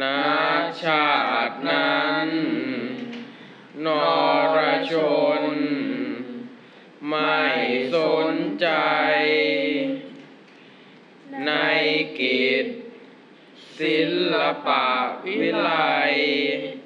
ณชาตินั้นนรชนไม่สนใจในกิจศิลปวิไล